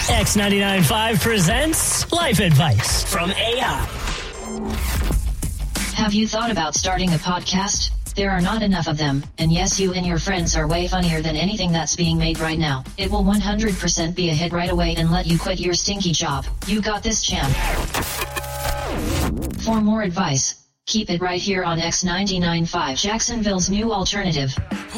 X99.5 presents Life Advice from AI. Have you thought about starting a podcast? There are not enough of them, and yes, you and your friends are way funnier than anything that's being made right now. It will 100% be a hit right away and let you quit your stinky job. You got this, champ. For more advice, keep it right here on X99.5, Jacksonville's new alternative.